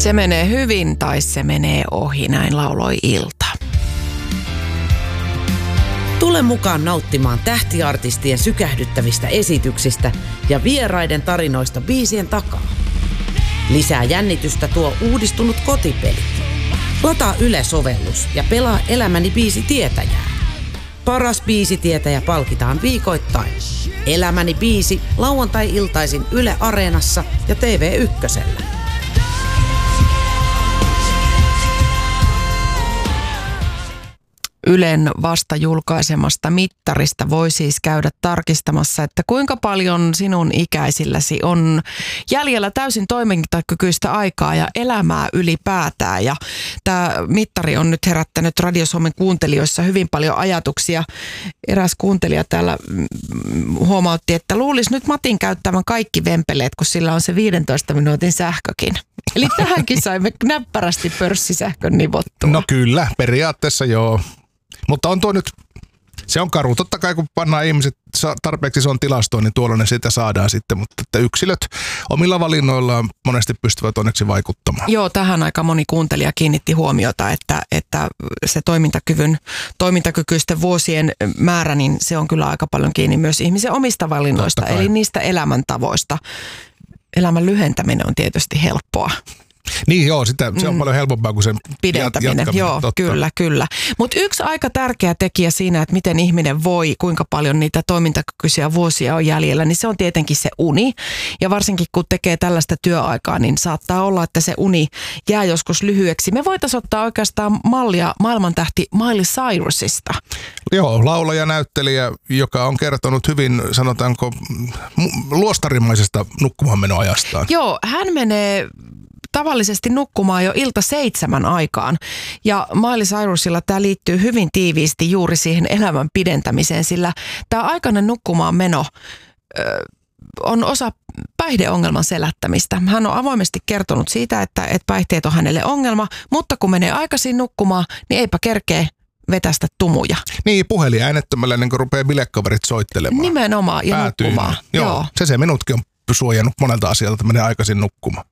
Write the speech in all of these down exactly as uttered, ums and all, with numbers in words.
Se menee hyvin tai se menee ohi, näin lauloi Ilta. Tule mukaan nauttimaan tähtiartistien sykähdyttävistä esityksistä ja vieraiden tarinoista biisien takaa. Lisää jännitystä tuo uudistunut kotipeli. Lataa Yle-sovellus ja pelaa Elämäni biisitietäjää. Paras biisitietäjä palkitaan viikoittain. Elämäni biisi lauantai-iltaisin Yle Areenassa ja T V Ykkösellä. Ylen vasta julkaisemasta mittarista voi siis käydä tarkistamassa, että kuinka paljon sinun ikäisilläsi on jäljellä täysin toimintakykyistä aikaa ja elämää ylipäätään. Ja tämä mittari on nyt herättänyt Radio Suomen kuuntelijoissa hyvin paljon ajatuksia. Eräs kuuntelija täällä huomautti, että luulisi nyt Matin käyttävän kaikki vempeleet, kun sillä on se viidentoista minuutin sähkökin. Eli tähänkin saimme näppärästi pörssisähkön nivottua. No kyllä, periaatteessa joo. Mutta on tuo nyt, se on karu. Totta kai kun pannaan ihmiset tarpeeksi se on tilastoon, niin tuolla ne sitä saadaan sitten. Mutta että yksilöt omilla valinnoillaan monesti pystyvät onneksi vaikuttamaan. Joo, tähän aika moni kuuntelija kiinnitti huomiota, että, että se toimintakyvyn, toimintakykyisten vuosien määrä, niin se on kyllä aika paljon kiinni myös ihmisen omista valinnoista, eli niistä elämäntavoista. Elämän lyhentäminen on tietysti helppoa. Niin joo, sitä, se on mm. paljon helpompaa kuin sen pidentäminen. jatkaminen. Joo, totta. kyllä, kyllä. Mutta yksi aika tärkeä tekijä siinä, että miten ihminen voi, kuinka paljon niitä toimintakykyisiä vuosia on jäljellä, niin se on tietenkin se uni. Ja varsinkin kun tekee tällaista työaikaa, niin saattaa olla, että se uni jää joskus lyhyeksi. Me voitaisiin ottaa oikeastaan mallia maailmantähti Miley Cyrusista. Joo, laulaja, näyttelijä, joka on kertonut hyvin, sanotaanko, luostarimaisesta nukkumaanmenoajastaan. Joo, hän menee tavallisesti nukkumaan jo ilta seitsemän aikaan. Ja Miley Cyrusilla tämä liittyy hyvin tiiviisti juuri siihen elämän pidentämiseen, sillä tämä aikainen nukkumaan meno ö, on osa päihdeongelman selättämistä. Hän on avoimesti kertonut siitä, että, että päihteet on hänelle ongelma, mutta kun menee aikaisin nukkumaan, niin eipä kerkeä vetästä tumuja. Niin, puhelin äänettömällä ennen kuin rupeaa bilekkaverit soittelemaan. Nimenomaan, ja Päätyy. nukkumaan. Joo, Joo. se se minutkin on suojannut monelta asialta, että menee aikaisin nukkumaan.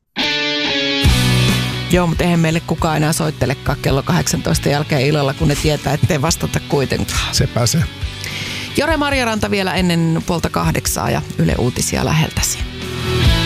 Joo, mutta eihän meille kukaan enää soittelekaan kello kahdeksantoista jälkeen illalla, kun ne tietää, ettei vastata kuitenkaan. Sepä se. Jore Marjaranta vielä ennen puolta kahdeksaa ja Yle Uutisia läheltäsi.